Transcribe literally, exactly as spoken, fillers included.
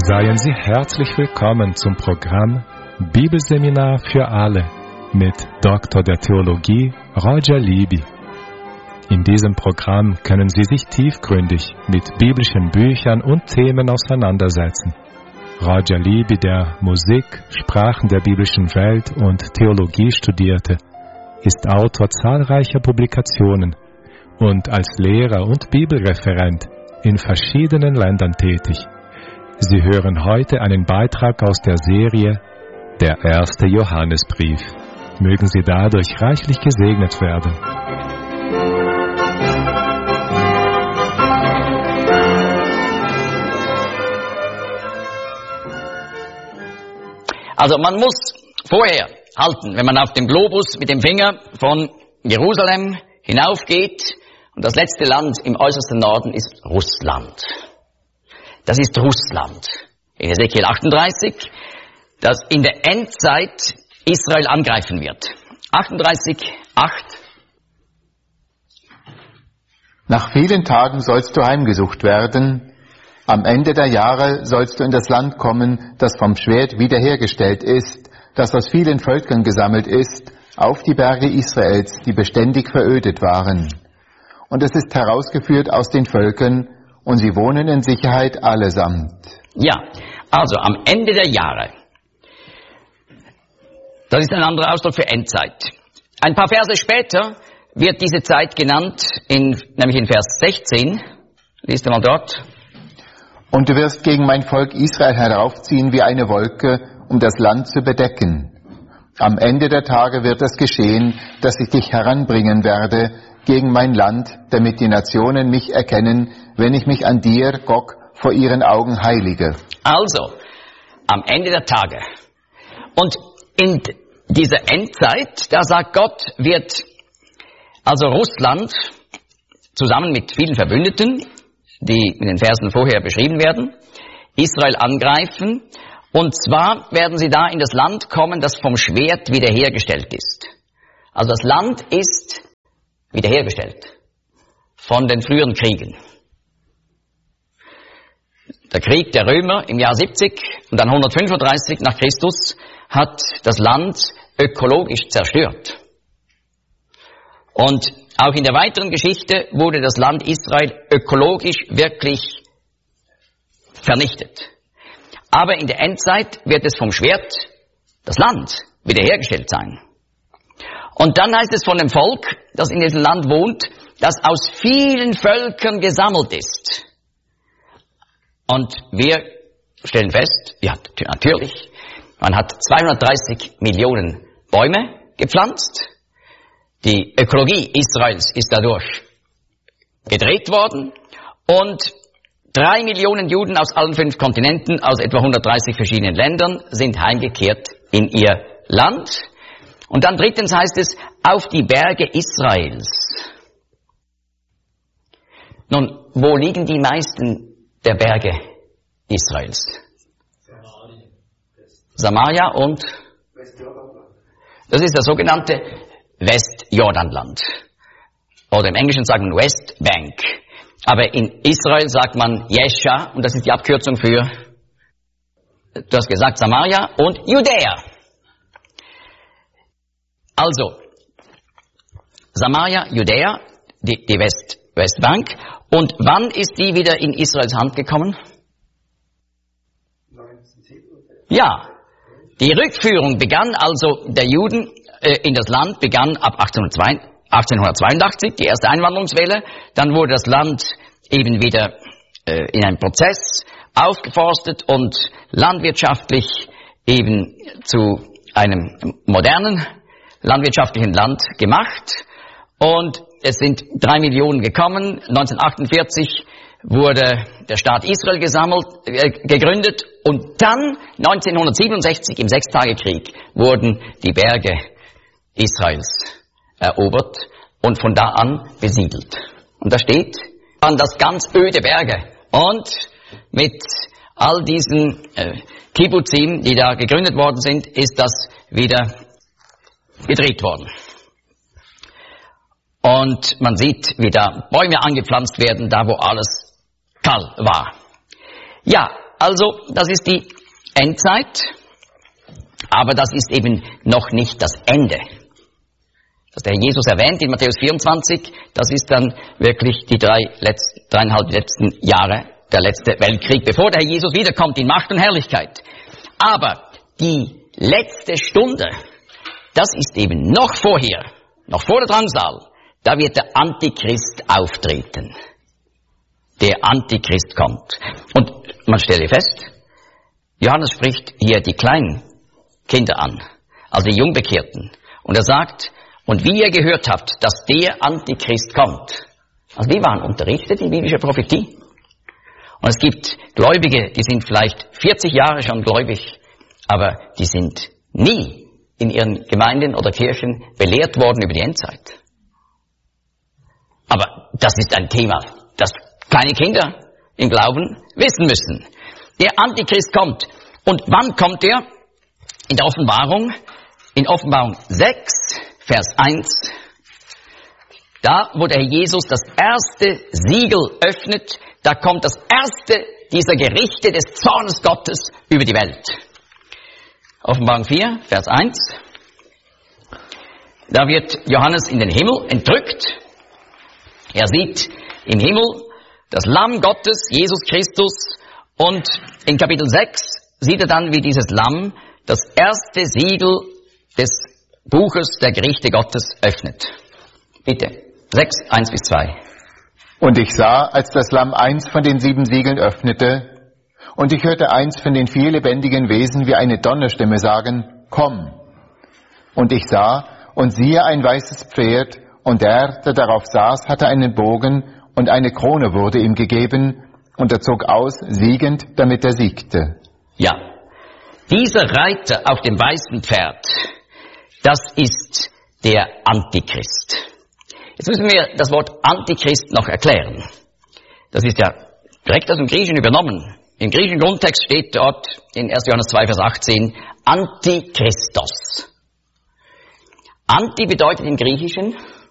Seien Sie herzlich willkommen zum Programm Bibelseminar für alle mit Doktor der Theologie Roger Libby. In diesem Programm können Sie sich tiefgründig mit biblischen Büchern und Themen auseinandersetzen. Roger Libby, der Musik, Sprachen der biblischen Welt und Theologie studierte, ist Autor zahlreicher Publikationen und als Lehrer und Bibelreferent in verschiedenen Ländern tätig. Sie hören heute einen Beitrag aus der Serie Der erste Johannesbrief. Mögen Sie dadurch reichlich gesegnet werden. Also man muss vorher halten, wenn man auf dem Globus mit dem Finger von Jerusalem hinaufgeht, und das letzte Land im äußersten Norden ist Russland. Das ist Russland. In Ezekiel achtunddreißig, das in der Endzeit Israel angreifen wird. achtunddreißig, acht. Nach vielen Tagen sollst du heimgesucht werden. Am Ende der Jahre sollst du in das Land kommen, das vom Schwert wiederhergestellt ist, das aus vielen Völkern gesammelt ist, auf die Berge Israels, die beständig verödet waren. Und es ist herausgeführt aus den Völkern, und sie wohnen in Sicherheit allesamt. Ja, also am Ende der Jahre. Das ist ein anderer Ausdruck für Endzeit. Ein paar Verse später wird diese Zeit genannt, in, nämlich in Vers sechzehn. Liest du mal dort. Und du wirst gegen mein Volk Israel heraufziehen wie eine Wolke, um das Land zu bedecken. Am Ende der Tage wird es geschehen, dass ich dich heranbringen werde gegen mein Land, damit die Nationen mich erkennen, wenn ich mich an dir, Gog, vor ihren Augen heilige. Also, am Ende der Tage. Und in dieser Endzeit, da sagt Gott, wird also Russland zusammen mit vielen Verbündeten, die in den Versen vorher beschrieben werden, Israel angreifen. Und zwar werden sie da in das Land kommen, das vom Schwert wiederhergestellt ist. Also das Land ist wiederhergestellt von den früheren Kriegen. Der Krieg der Römer im Jahr siebzig und dann hundertfünfunddreißig nach Christus hat das Land ökologisch zerstört. Und auch in der weiteren Geschichte wurde das Land Israel ökologisch wirklich vernichtet. Aber in der Endzeit wird es vom Schwert, das Land, wiederhergestellt sein. Und dann heißt es von dem Volk, das in diesem Land wohnt, das aus vielen Völkern gesammelt ist. Und wir stellen fest, ja, natürlich, man hat zweihundertdreißig Millionen Bäume gepflanzt. Die Ökologie Israels ist dadurch gedreht worden. Und drei Millionen Juden aus allen fünf Kontinenten, aus etwa hundertdreißig verschiedenen Ländern, sind heimgekehrt in ihr Land. Und dann drittens heißt es, auf die Berge Israels. Nun, wo liegen die meisten der Berge Israels? Samaria, Samaria und? Das ist das sogenannte Westjordanland. Oder im Englischen sagt man West Bank. Aber in Israel sagt man Jescha, und das ist die Abkürzung für, du hast gesagt, Samaria und Judäa. Also, Samaria, Judäa, die, die West, Westbank. Und wann ist die wieder in Israels Hand gekommen? Ja, die Rückführung begann also der Juden äh, in das Land, begann ab achtzehnhundertzweiundachtzig, die erste Einwanderungswelle. Dann wurde das Land eben wieder äh, in einem Prozess aufgeforstet und landwirtschaftlich eben zu einem modernen landwirtschaftlichen Land gemacht. Und es sind drei Millionen gekommen. neunzehnhundertachtundvierzig wurde der Staat Israel gesammelt, äh, gegründet. Und dann neunzehnhundertsiebenundsechzig im Sechstagekrieg wurden die Berge Israels erobert und von da an besiedelt. Und da steht dann das ganz öde Berge. Und mit all diesen äh, Kibbutzim, die da gegründet worden sind, ist das wieder gedreht worden. Und man sieht, wie da Bäume angepflanzt werden, da wo alles kahl war. Ja, also das ist die Endzeit, aber das ist eben noch nicht das Ende. Das der Herr Jesus erwähnt in Matthäus vierundzwanzig, das ist dann wirklich die drei letzt, dreieinhalb letzten Jahre, der letzte Weltkrieg, bevor der Herr Jesus wiederkommt in Macht und Herrlichkeit. Aber die letzte Stunde, das ist eben noch vorher, noch vor der Drangsal, da wird der Antichrist auftreten. Der Antichrist kommt. Und man stelle fest, Johannes spricht hier die kleinen Kinder an, also die Jungbekehrten. Und er sagt, und wie ihr gehört habt, dass der Antichrist kommt. Also die waren unterrichtet in biblischer Prophetie. Und es gibt Gläubige, die sind vielleicht vierzig Jahre schon gläubig, aber die sind nie in ihren Gemeinden oder Kirchen belehrt worden über die Endzeit. Aber das ist ein Thema, das kleine Kinder im Glauben wissen müssen. Der Antichrist kommt. Und wann kommt er? In der Offenbarung, in Offenbarung sechs, Vers eins, da, wo der Herr Jesus das erste Siegel öffnet, da kommt das erste dieser Gerichte des Zornes Gottes über die Welt. Offenbarung vier, Vers eins, da wird Johannes in den Himmel entrückt. Er sieht im Himmel das Lamm Gottes, Jesus Christus, und in Kapitel sechs sieht er dann, wie dieses Lamm das erste Siegel des Buches der Gerichte Gottes öffnet. Bitte, sechs, eins bis zwei. Und ich sah, als das Lamm eins von den sieben Siegeln öffnete, und ich hörte eins von den vier lebendigen Wesen wie eine Donnerstimme sagen, komm. Und ich sah, und siehe ein weißes Pferd, und der, der darauf saß, hatte einen Bogen, und eine Krone wurde ihm gegeben, und er zog aus, siegend, damit er siegte. Ja, dieser Reiter auf dem weißen Pferd, das ist der Antichrist. Jetzt müssen wir das Wort Antichrist noch erklären. Das ist ja direkt aus dem Griechischen übernommen. Im griechischen Grundtext steht dort in erster Johannes zwei, Vers achtzehn, Antichristos. Anti bedeutet im Griechischen